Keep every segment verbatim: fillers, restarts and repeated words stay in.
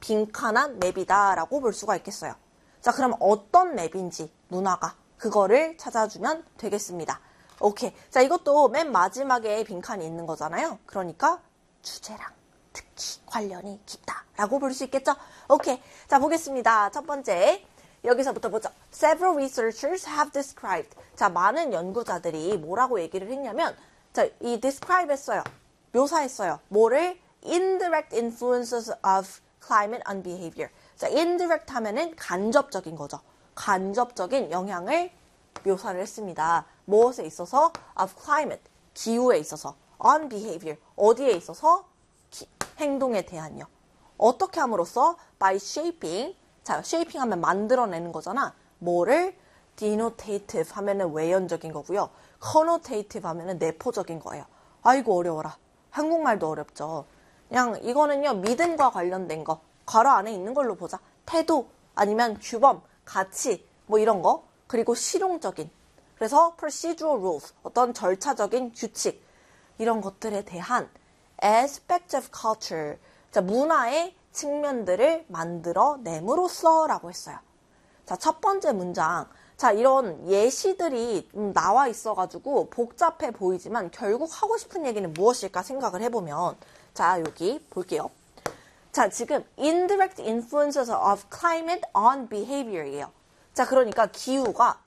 빈칸한 맵이다라고 볼 수가 있겠어요. 자, 그럼 어떤 맵인지 문화가 그거를 찾아주면 되겠습니다. 오케이. 자, 이것도 맨 마지막에 빈칸이 있는 거잖아요. 그러니까 주제랑 특히 관련이 깊다라고 볼 수 있겠죠? 오케이. 자, 보겠습니다. 첫 번째. 여기서부터 보죠. Several researchers have described. 자, 많은 연구자들이 뭐라고 얘기를 했냐면, 자, 이 describe 했어요. 묘사했어요. 뭐를? Indirect influences of climate on behavior. 자, indirect 하면은 간접적인 거죠. 간접적인 영향을 묘사를 했습니다. 무엇에 있어서? Of climate. 기후에 있어서. On behavior. 어디에 있어서? 기, 행동에 대한요. 어떻게 함으로써? By shaping. 자, shaping 하면 만들어내는 거잖아. 뭐를? denotative 하면은 외연적인 거고요. connotative 하면은 내포적인 거예요. 아이고 어려워라. 한국말도 어렵죠. 그냥 이거는요. 믿음과 관련된 거. 괄호 안에 있는 걸로 보자. 태도 아니면 규범, 가치 뭐 이런 거. 그리고 실용적인. 그래서 procedural rules. 어떤 절차적인 규칙. 이런 것들에 대한 aspect of culture. 자, 문화의 측면들을 만들어냄으로써 라고 했어요. 자, 첫 번째 문장. 자, 이런 예시들이 나와 있어가지고 복잡해 보이지만 결국 하고 싶은 얘기는 무엇일까 생각을 해보면, 자, 여기 볼게요. 자, 지금 indirect influences of climate on behavior이에요. 자, 그러니까 기후가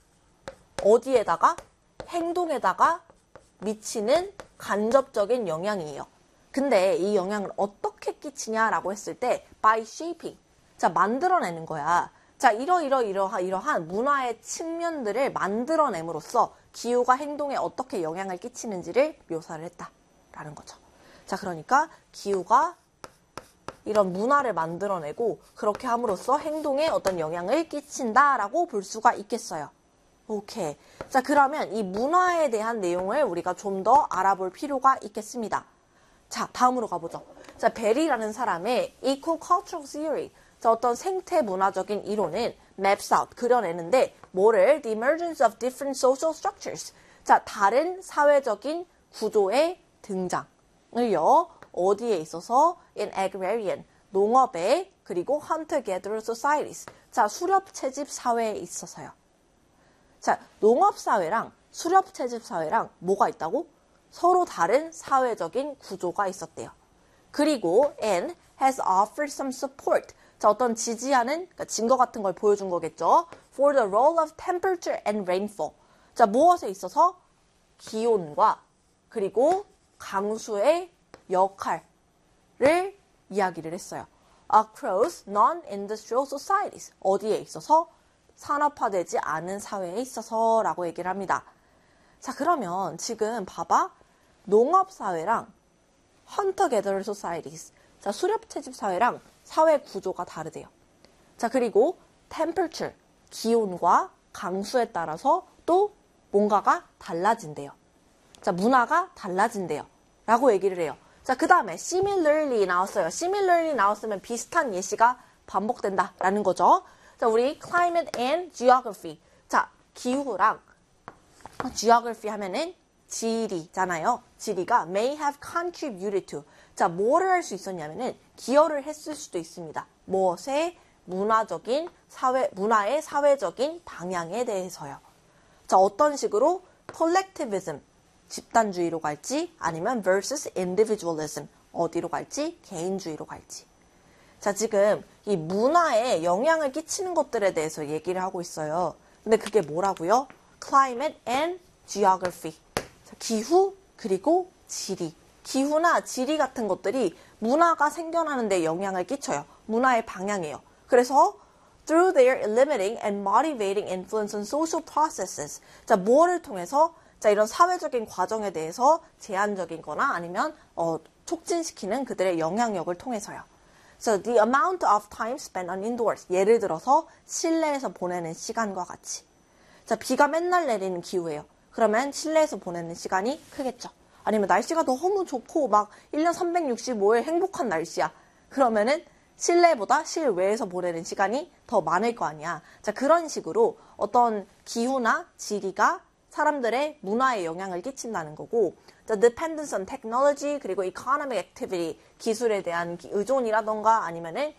어디에다가? 행동에다가 미치는 간접적인 영향이에요. 근데 이 영향을 어떻게 끼치냐라고 했을 때 by shaping. 자, 만들어내는 거야. 자, 이러이러 이러하 이러한 문화의 측면들을 만들어냄으로써 기후가 행동에 어떻게 영향을 끼치는지를 묘사를 했다라는 거죠. 자, 그러니까 기후가 이런 문화를 만들어내고 그렇게 함으로써 행동에 어떤 영향을 끼친다라고 볼 수가 있겠어요. 오케이. 자, 그러면 이 문화에 대한 내용을 우리가 좀 더 알아볼 필요가 있겠습니다. 자, 다음으로 가보죠. 자, 베리라는 사람의 Eco Cultural Theory. 자, 어떤 생태 문화적인 이론은 maps out, 그려내는데 뭐를? The emergence of different social structures. 자, 다른 사회적인 구조의 등장을요. 어디에 있어서? In agrarian, 농업에, 그리고 hunter-gatherer societies. 자, 수렵채집 사회에 있어서요. 자, 농업사회랑 수렵채집 사회랑 뭐가 있다고? 서로 다른 사회적인 구조가 있었대요. 그리고 and has offered some support. 자, 어떤 지지하는 그러니까 증거 같은 걸 보여준 거겠죠. For the role of temperature and rainfall. 자, 무엇에 있어서? 기온과 그리고 강수의 역할을 이야기를 했어요. Across non-industrial societies. 어디에 있어서? 산업화되지 않은 사회에 있어서 라고 얘기를 합니다. 자, 그러면 지금 봐봐. 농업사회랑 hunter-gatherer societies. 자, 수렵채집 사회랑 사회 구조가 다르대요. 자, 그리고 temperature, 기온과 강수에 따라서 또 뭔가가 달라진대요. 자, 문화가 달라진대요. 라고 얘기를 해요. 자, 그 다음에 similarly 나왔어요. similarly 나왔으면 비슷한 예시가 반복된다 라는 거죠. 자, 우리 climate and geography. 자, 기후랑 geography 하면은 지리잖아요. 지리가 may have contributed to. 자, 뭐를 할 수 있었냐면은 기여를 했을 수도 있습니다. 무엇에? 문화적인 사회, 문화의 사회적인 방향에 대해서요. 자, 어떤 식으로? collectivism, 집단주의로 갈지 아니면 versus individualism, 어디로 갈지? 개인주의로 갈지. 자, 지금 이 문화에 영향을 끼치는 것들에 대해서 얘기를 하고 있어요. 근데 그게 뭐라고요? climate and geography. 자, 기후 그리고 지리. 기후나 지리 같은 것들이 문화가 생겨나는 데 영향을 끼쳐요. 문화의 방향이에요. 그래서 through their limiting and motivating influence on social processes. 자, 뭐를 통해서? 자, 이런 사회적인 과정에 대해서 제한적인 거나 아니면 어, 촉진시키는 그들의 영향력을 통해서요. So the amount of time spent on indoors. 예를 들어서 실내에서 보내는 시간과 같이. 자, 비가 맨날 내리는 기후예요. 그러면 실내에서 보내는 시간이 크겠죠. 아니면 날씨가 너무 좋고 막 일 년 삼백육십오 일 행복한 날씨야. 그러면은 실내보다 실외에서 보내는 시간이 더 많을 거 아니야. 자, 그런 식으로 어떤 기후나 지리가 사람들의 문화에 영향을 끼친다는 거고, 자, dependence on technology 그리고 economic activity, 기술에 대한 의존이라던가 아니면은